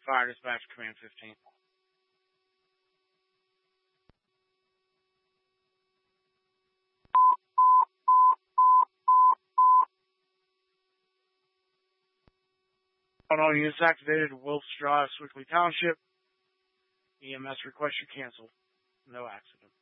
fire dispatch command 15. All units activated, Wolf's Drive, Swickley Township. EMS request you cancel. No accident.